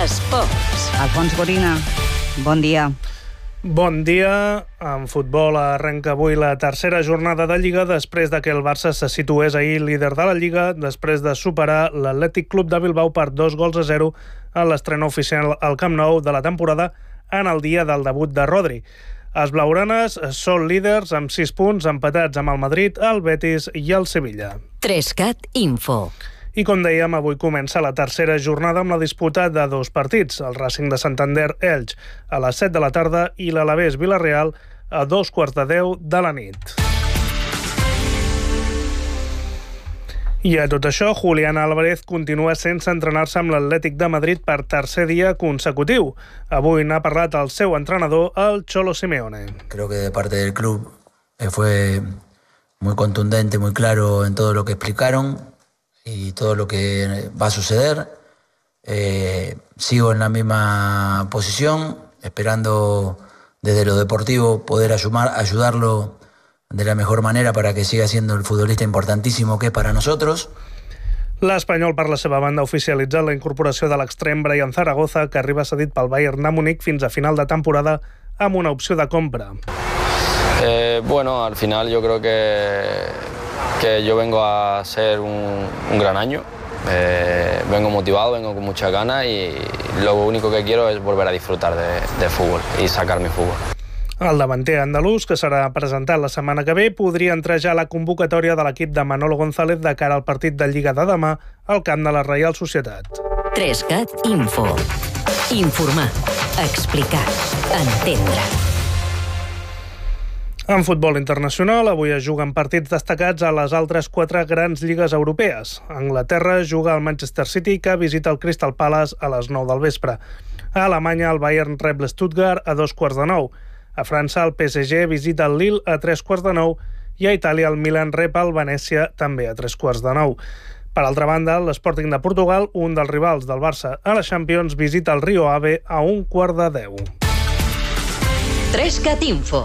Esports. Alfons Gorina, bon dia. Bon dia. En futbol arrenca avui la tercera jornada de Lliga després de que el Barça se situés ahir líder de la Lliga després de superar l'Atlètic Club de Bilbao per 2-0 en l'estrena oficial al Camp Nou de la temporada en el dia del debut de Rodri. Els blaugranes són líders amb 6 punts, empatats amb el Madrid, el Betis i el Sevilla. 3CAT Info. I com dèiem, avui comença la tercera jornada amb la disputa de 2 partits, el Racing de Santander-Elx a les 7 de la tarda i l'Alavés-Vilareal a 2:45 de la nit. I a tot això, Julián Álvarez continua sense entrenar-se amb l'Atlètic de Madrid per tercer dia consecutiu. Avui n'ha parlat el seu entrenador, el Cholo Simeone. Creo que de parte del club fue muy contundente, muy claro en todo lo que explicaron y todo lo que va a suceder. Sigo en la misma posición, esperando desde lo deportivo poder ayudarlo de la mejor manera para que siga siendo el futbolista importantísimo que es para nosotros. L'Espanyol, per la seva banda, ha oficialitzat la incorporació de l'extrem Brian Zaragoza, que arriba cedit pel Bayern de Múnich fins a final de temporada amb una opció de compra. Bueno, al final yo creo que yo vengo a ser un gran año. Vengo motivado, vengo con muchas ganas y lo único que quiero es volver a disfrutar de fútbol y sacar mi fútbol. El davanter andalús, que serà presentat la setmana que ve, podria entrar ja a la convocatòria de l'equip de Manolo González de cara al partit de Lliga de demà al camp de la Reial Societat. 3CAT Info. Informar, explicar, entendre. En futbol internacional, avui es juguen partits destacats a les altres 4 grans lligues europees. A Anglaterra juga el Manchester City, que visita el Crystal Palace a les 9 del vespre. A Alemanya, el Bayern rep l'Stuttgart a 9:15. A França, el PSG visita el Lille a 9:15 i a Itàlia el Milan rep el Venècia també a 9:15. Per altra banda, l'Sporting de Portugal, un dels rivals del Barça a la Champions, visita el Rio Ave a 9:15. 3CAT Info.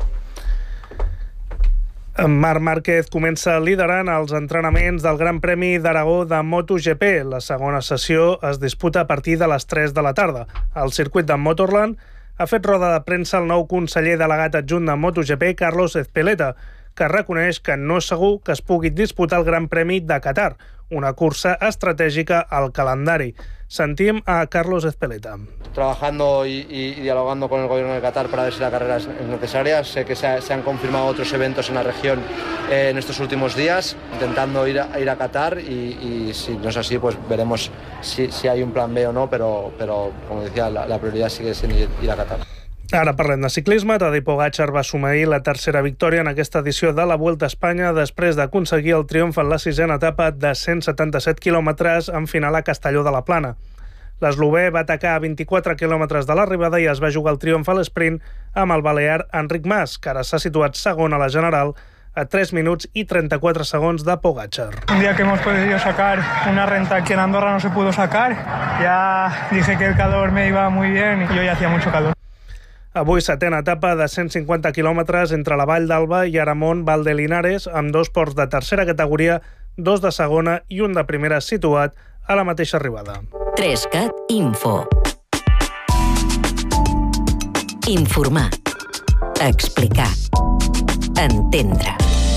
Marc Márquez comença liderant els entrenaments del Gran Premi d'Aragó de MotoGP. La segona sessió es disputa a partir de les 3 de la tarda. Al circuit de Motorland ha fet roda de premsa el nou conseller delegat adjunt de MotoGP, Carlos Ezpeleta, que reconeix que no és segur que es pugui disputar el Gran Premi de Qatar, una cursa estratègica al calendari. Sentim a Carlos Ezpeleta. Trabajando y dialogando con el gobierno de Qatar para ver si la carrera es necesaria. Sé que se han confirmado otros eventos en la región en estos últimos días, intentando ir a Qatar y si no es así, pues veremos si hay un plan B o no, pero como decía, la prioridad sigue siendo ir a Qatar. Ara parlem de ciclisme. Tadej Pogačar va assumir la tercera victòria en aquesta edició de la Vuelta a Espanya després d'aconseguir el triomf en la 6a etapa de 177 quilòmetres en final a Castelló de la Plana. L'eslovè va atacar a 24 quilòmetres de l'arribada i es va jugar el triomf a l'esprint amb el balear Enric Mas, que ara s'ha situat segon a la general a 3 minuts i 34 segons de Pogačar. Un día que hemos podido sacar una renta que en Andorra no se pudo sacar. Ya dije que el calor me iba muy bien y hoy hacía mucho calor. Avui, setena etapa de 150 quilòmetres entre la Vall d'Alba i Aramón Valdelinares, amb 2 ports de tercera categoria, 2 de segona i un de primera situat a la mateixa arribada. 3CAT Info. Informar, explicar, entendre.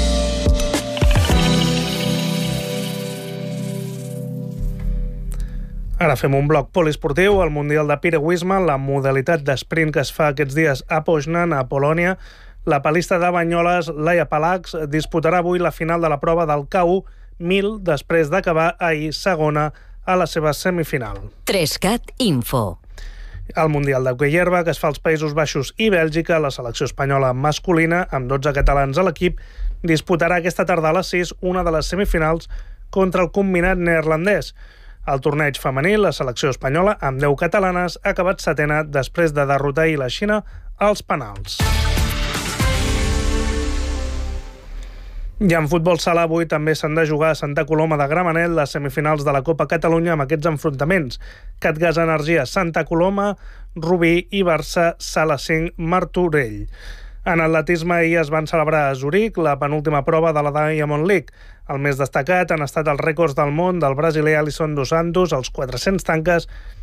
Ara fem un bloc poliesportiu. Al Mundial de Piragüisme, la modalitat d'esprint que es fa aquests dies a Poznan, a Polònia, la palista de Banyoles, Laia Palax, disputarà avui la final de la prova del K1 1000 després d'acabar ahir segona a la seva semifinal. 3CAT Info. Al Mundial d'Hoquei herba, que es fa als Països Baixos i Bèlgica, la selecció espanyola masculina, amb 12 catalans a l'equip, disputarà aquesta tarda a les 6 una de les semifinals contra el combinat neerlandès. Al torneig femení, la selecció espanyola, amb 10 catalanes, ha acabat setena després de derrotar ahir la Xina als penals. I en futbol sala avui també s'han de jugar a Santa Coloma de Gramenet les semifinals de la Copa Catalunya amb aquests enfrontaments. Catgas Energia, Santa Coloma, Rubí i Barça, Sala 5, Martorell. En atletisme, ahir es van celebrar a Zuric la penúltima prova de la Diamond League. El més destacat han estat els rècords del món del brasiler Alisson dos Santos, els 400 tanques